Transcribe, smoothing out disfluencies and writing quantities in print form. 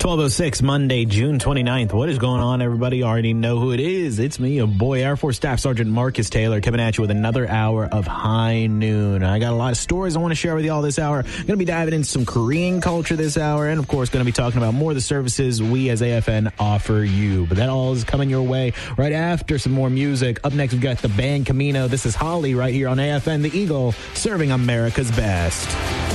12:06, Monday, June 29th. What is going on, everybody? You already know who it is. It's me, your boy, Air Force Staff Sergeant Marcus Taylor, coming at you with another hour of High Noon. I got a lot of stories I want to share with you all this hour. Going to be diving into some Korean culture this hour, and of course, going to be talking about more of the services we as AFN offer you. But that all is coming your way right after some more music. Up next, we've got the band Camino. This is Holly right here on AFN, the Eagle, serving America's best.